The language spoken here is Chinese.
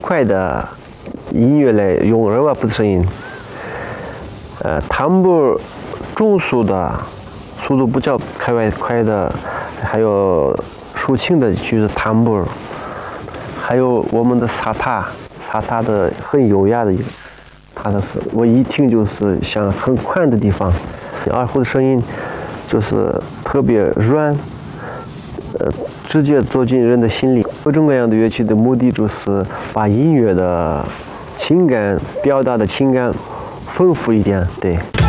快的音乐来用耳瓦布的声音。弹拨中速的，速度比较快的，还有抒情的就是弹拨，还有我们的萨塔的很优雅的，它的我一听就是像很宽的地方。二胡的声音就是特别软，直接走进人的心里。各种各样的乐器的目的就是把音乐的情感表达的情感丰富一点，对。